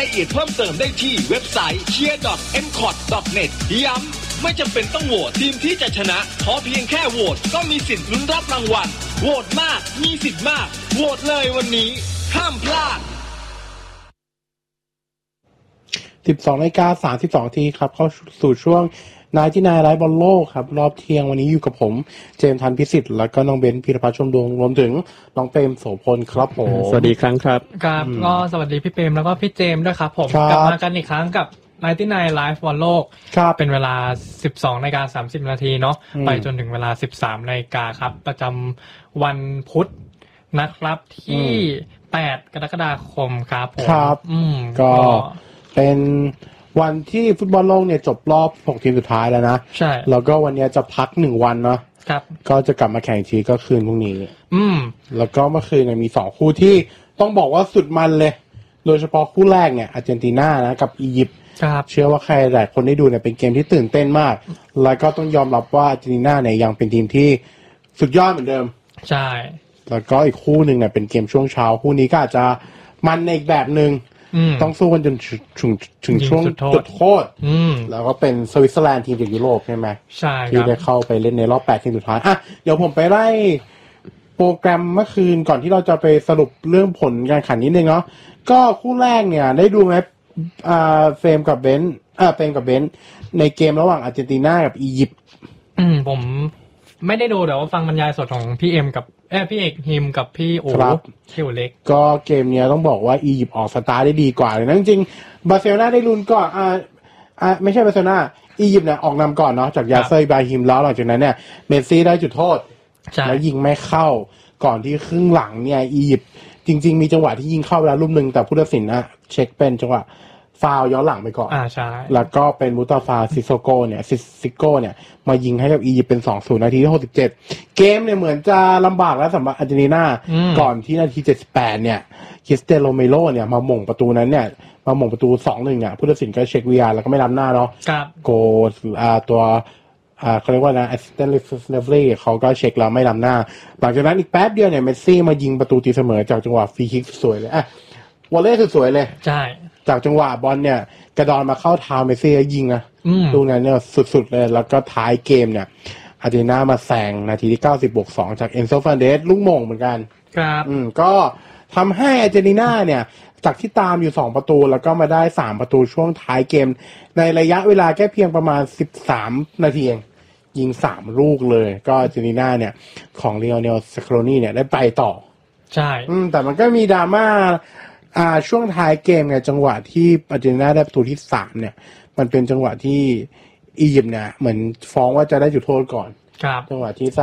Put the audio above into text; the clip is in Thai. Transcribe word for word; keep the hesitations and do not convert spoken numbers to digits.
ายละเอียดเพิ่มเติมได้ที่เว็บไซต์ เชียร์ ดอท เอ็ม คอท ดอท เน็ต ย้ำไม่จำเป็นต้องโหวตทีมที่จะชนะขอเพียงแค่โหวตก็มีสิทธิ์ลุ้นรับรางวัลโหวตมากมีสิทธิ์มากโหวตเลยวันนี้ห้ามพลาดสิบสองนาฬิกาสามสิบสองนาทีครับเข้าสู่ช่วงนายที่นายไลฟ์บอลโลกครับรอบเที่ยงวันนี้อยู่กับผมเจมส์ทันพิสิทธิ์แล้วก็น้องเบนซ์พีรพัฒน์ชมดวงรวมถึงน้องเปรมโสพลครับผมสวัสดีครั้งครับครับก็สวัสดีพี่เปรมแล้วก็พี่เจมส์ด้วยครับผมกลับมากันอีกครั้งกับนายที่นายไลฟ์บอลโลกเป็นเวลา สิบสองนาฬิกาสามสิบนาทีเนาะไปจนถึงเวลา สิบสามนาฬิกาครับประจำวันพุธนะครับที่แปดกรกฎาคมครับผมครับก็เป็นวันที่ฟุตบอลโลกเนี่ยจบรอบหกทีมสุดท้ายแล้วนะใช่แล้วก็วันนี้จะพักหนึ่งวันเนาะครับก็จะกลับมาแข่งทีก็คืนพรุ่งนี้อืมแล้วก็เมื่อคืนเนี่ยมีสองคู่ที่ต้องบอกว่าสุดมันเลยโดยเฉพาะคู่แรกเนี่ยอาร์เจนตินานะกับอียิปต์เชื่อว่าใครหลายคนได้ดูเนี่ยเป็นเกมที่ตื่นเต้นมากแล้วก็ต้องยอมรับว่าอาร์เจนตินาเนี่ยยังเป็นทีมที่สุดยอดเหมือนเดิมใช่แล้วก็อีกคู่หนึ่งเนี่ยเป็นเกมช่วงเช้าคู่นี้ก็อาจจะมันในอีกแบบนึงต้องสู้กันจนถึงถึงช่วงจุดโทษแล้วก็เป็นสวิตเซอร์แลนด์ทีมจากยุโรปใช่ไหมใช่ที่ได้เข้าไปเล่นในรอบแปดทีมสุดท้ายอ่ะเดี๋ยวผมไปไล่โปรแกรมเมื่อคืนก่อนที่เราจะไปสรุปเรื่องผลการแข่งขันนิดนึงเนาะก็คู่แรกเนี่ยได้ดูไหมอ่าเฟรมกับเบนซ์อ่าเฟรมกับเบนซ์ในเกมระหว่างอาร์เจนตินากับอียิปต์อืมผมไม่ได้ดูแต่ว่าฟังบรรยายสดของพี่เอ็มกับเอ้พี่เอกฮิมกับพี่โอ๋พี่โอ๋เล็กก็เกมเนี้ยต้องบอกว่าอียิปต์ออกสตาร์ทได้ดีกว่าเลยนะจริงๆบาร์เซโลนาได้ลุ้นก่อนอ่าอ่าไม่ใช่บาร์เซโลนาอียิปต์เนี่ยออกนำก่อนเนาะจากยาเซอร์อิบราฮิมแล้วหลังจากนั้นเนี่ยเมสซี่ได้จุดโทษแล้วยิงไม่เข้าก่อนที่ครึ่งหลังเนี่ยอียิปต์จริงๆมีจังหวะที่ยิงเข้าแล้วลูกนึงแต่ผู้ตัดสินนะเช็คเป็นจังหวะฟาวย้อนหลังไปก่อนอ่าใช่แล้วก็เป็นมุตาฟาซิโซโกเนี่ยซิโกเนี่ยมายิงให้กับอียิปต์เป็น สองศูนย์ นาทีที่หกสิบเจ็ดเกมเนี่ยเหมือนจะลำบากแล้วสำหรับอาร์เจนตินาก่อนที่นาทีเจ็ดสิบแปดเนี่ยคริสเตียโนโรเมโรเนี่ยมาหม่งประตูนั้นเนี่ยมาหม่งประตู สองหนึ่ง เนี่ยผู้ตัดสินก็เช็ค วี อาร์ แล้วก็ไม่ล้ำหน้าเนาะโกอ่าตัวอ่าเขาเรียกว่านะ assistant referee เขาก็เช็คแล้วไม่ล้ำหน้าหลังจากนั้นอีกแป๊บเดียวเนี่ยเมสซี่มายิงประตูตีเสมอจากจังหวะฟรีคิกสวยเลยอ่ะวอลเลย์สวยๆเลยใช่จากจังหวะบอลเนี่ยกระดอนมาเข้าเท้าเมสซี่ยิงนะลูกนั้นเนี่ยสุดๆเลยแล้วก็ท้ายเกมเนี่ยอาร์เจนตินามาแซงนาทีที่เก้าสิบบวกสองจากเอนโซฟานเดสลูกโมงเหมือนกันครับอืมก็ทำให้อาร์เจนตินาเนี่ยจากที่ตามอยู่สองประตูแล้วก็มาได้สามประตูช่วงท้ายเกมในระยะเวลาแค่เพียงประมาณสิบสามนาทีเองยิงสามลูกเลยก็อาร์เจนตินาเนี่ยของลีโอเนล สคาโรนีเนี่ยได้ไปต่อใช่อืมแต่มันก็มีดราม่าอ่าช่วงท้ายเกมเนี่ยจังหวะที่อาร์เจนตินาได้ประตูที่สามเนี่ยมันเป็นจังหวะที่อียิปต์เนี่ยเหมือนฟ้องว่าจะได้จุดโทษก่อนครับจังหวะที่ซา